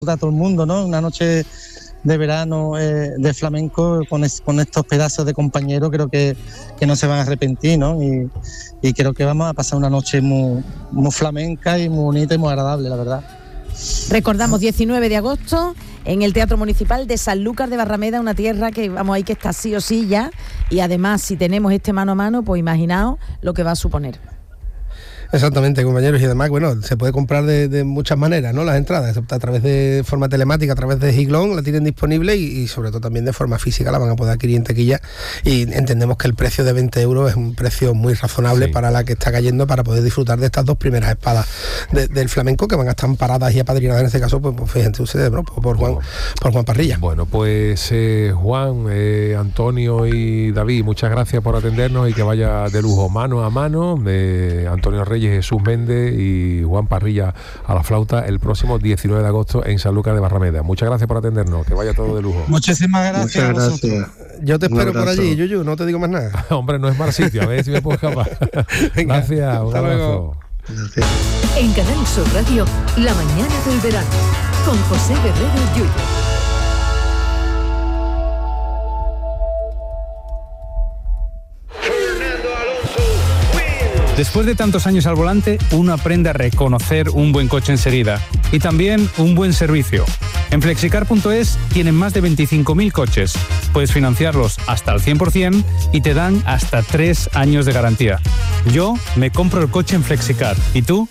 a todo el mundo, ¿no? Una noche de verano de flamenco con estos pedazos de compañeros, creo que no se van a arrepentir, ¿no? Y creo que vamos a pasar una noche muy, muy flamenca y muy bonita y muy agradable, la verdad. Recordamos, 19 de agosto en el Teatro Municipal de Sanlúcar de Barrameda, una tierra que vamos ahí que está sí o sí ya, y además si tenemos este mano a mano, pues imaginaos lo que va a suponer. Exactamente, compañeros, y además, bueno, se puede comprar de muchas maneras, ¿no? Las entradas, a través de forma telemática, a través de Giglón, la tienen disponible y sobre todo también de forma física la van a poder adquirir en taquilla, y entendemos que el precio de 20 euros es un precio muy razonable para la que está cayendo, para poder disfrutar de estas dos primeras espadas del flamenco que van a estar amparadas y apadrinadas en este caso, pues fíjense ustedes, ¿no? por Juan Parrilla. Bueno, pues Juan, Antonio y David, muchas gracias por atendernos y que vaya de lujo, mano a mano, de Antonio Reyes, Jesús Méndez y Juan Parrilla a la flauta el próximo 19 de agosto en Sanlúcar de Barrameda. Muchas gracias por atendernos, que vaya todo de lujo. Muchísimas gracias. Muchas gracias. Yo te espero por allí, Yuyu, no te digo más nada. Hombre, no es mal sitio, a ver si me puedo escapar. Gracias, un abrazo. Gracias. En Canal Sur Radio, La mañana del verano, con José Guerrero Yuyu. Después de tantos años al volante, uno aprende a reconocer un buen coche enseguida y también un buen servicio. En Flexicar.es tienen más de 25.000 coches. Puedes financiarlos hasta al 100% y te dan hasta 3 años de garantía. Yo me compro el coche en Flexicar. ¿Y tú?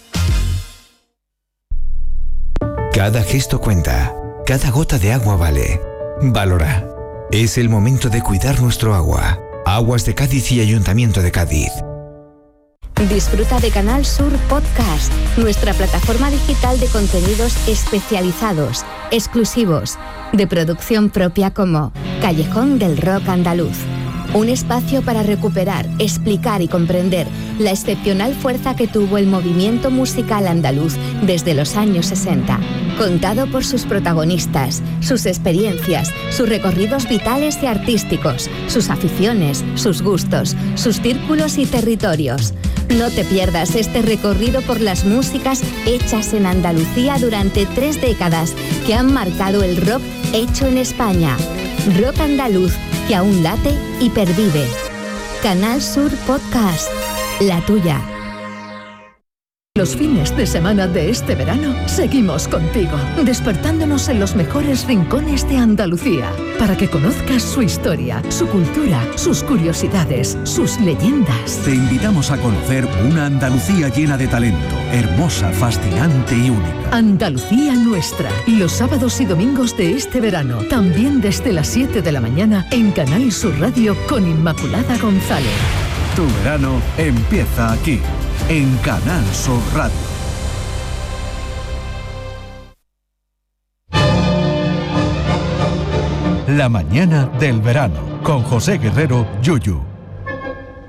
Cada gesto cuenta. Cada gota de agua vale. Valora. Es el momento de cuidar nuestro agua. Aguas de Cádiz y Ayuntamiento de Cádiz. Disfruta de Canal Sur Podcast, nuestra plataforma digital de contenidos especializados, exclusivos, de producción propia como Callejón del Rock Andaluz. Un espacio para recuperar, explicar y comprender la excepcional fuerza que tuvo el movimiento musical andaluz desde los años 60. Contado por sus protagonistas, sus experiencias, sus recorridos vitales y artísticos, sus aficiones, sus gustos, sus círculos y territorios. No te pierdas este recorrido por las músicas hechas en Andalucía durante 3 décadas que han marcado el rock hecho en España. Rock andaluz que aún late y pervive. Canal Sur Podcast, la tuya. Los fines de semana de este verano seguimos contigo, despertándonos en los mejores rincones de Andalucía, para que conozcas su historia, su cultura, sus curiosidades, sus leyendas. Te invitamos a conocer una Andalucía llena de talento, hermosa, fascinante y única. Andalucía nuestra, los sábados y domingos de este verano, también desde las 7 de la mañana en Canal Sur Radio con Inmaculada González. Tu verano empieza aquí, en Canal Sur Radio. La mañana del verano, con José Guerrero Yuyu.